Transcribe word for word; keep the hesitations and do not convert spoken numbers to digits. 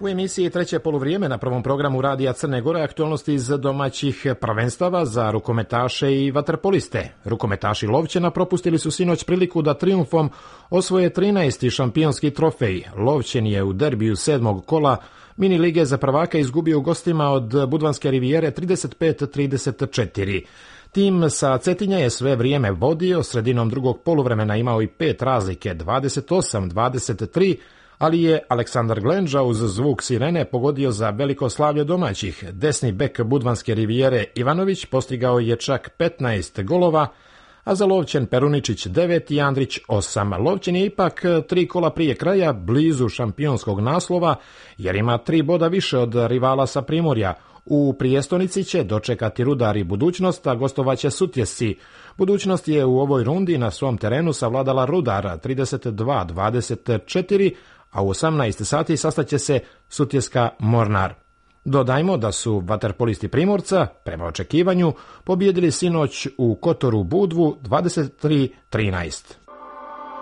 U emisiji treće poluvrijeme na prvom programu Radija Crne Gore aktualnosti iz domaćih prvenstava za rukometaše i vaterpoliste. Rukometaši Lovćena propustili su sinoć priliku da trijumfom osvoje trinaesti šampionski trofej. Lovćen je u derbiju sedmog kola mini lige za prvaka izgubio u gostima od Budvanske rivijere trideset pet trideset četiri. Tim sa Cetinja je sve vrijeme vodio, sredinom drugog poluvremena imao i pet razlike, dvadeset osam dvadeset tri, ali je Aleksandar Glenđa uz zvuk sirene pogodio za veliko slavlje domaćih. Desni bek Budvanske rivijere Ivanović postigao je čak petnaest golova, a za Lovćen Peruničić devet i Andrić osam. Lovćen je ipak tri kola prije kraja blizu šampionskog naslova, jer ima tri boda više od rivala sa Primorja. U prijestonici će dočekati Rudar i Budućnost, a gostovaće Sutjesci. Budućnost je u ovoj rundi na svom terenu savladala Rudar trideset dva dvadeset četiri, a u osamnaest sati sastaće se Sutjeska Mornar. Dodajmo da su vaterpolisti Primorca, prema očekivanju, pobijedili sinoć u Kotoru Budvu dvadeset tri trinaest.